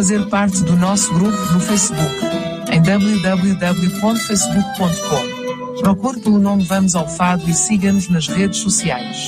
fazer parte do nosso grupo no Facebook, em www.facebook.com. Procure pelo nome Vamos ao Fado e siga-nos nas redes sociais.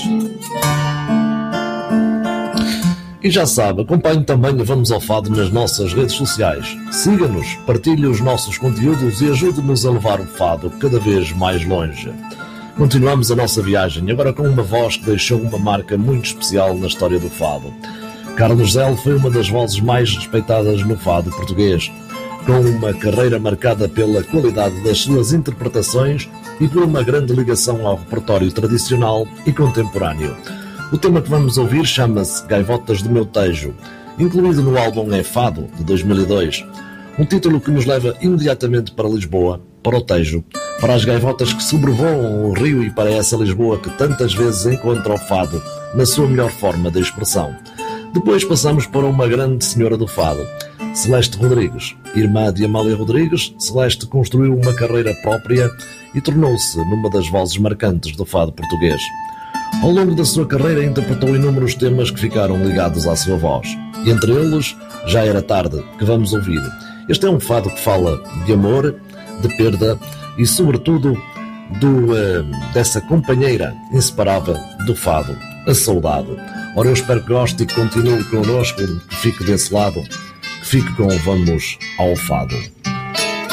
E já sabe, acompanhe também a Vamos ao Fado nas nossas redes sociais. Siga-nos, partilhe os nossos conteúdos e ajude-nos a levar o fado cada vez mais longe. Continuamos a nossa viagem, agora com uma voz que deixou uma marca muito especial na história do fado. Carlos Zelo foi uma das vozes mais respeitadas no fado português, com uma carreira marcada pela qualidade das suas interpretações e por uma grande ligação ao repertório tradicional e contemporâneo. O tema que vamos ouvir chama-se Gaivotas do Meu Tejo, incluído no álbum É Fado, de 2002. Um título que nos leva imediatamente para Lisboa, para o Tejo, para as gaivotas que sobrevoam o rio e para essa Lisboa que tantas vezes encontra o fado na sua melhor forma de expressão. Depois passamos para uma grande senhora do fado, Celeste Rodrigues. Irmã de Amália Rodrigues, Celeste construiu uma carreira própria e tornou-se numa das vozes marcantes do fado português. Ao longo da sua carreira interpretou inúmeros temas que ficaram ligados à sua voz. E entre eles, Já Era Tarde, que vamos ouvir. Este é um fado que fala de amor, de perda e, sobretudo, dessa companheira inseparável do fado, a saudade. Ora, eu espero que goste e que continue connosco, que fique desse lado, que fique com Vamos ao Fado.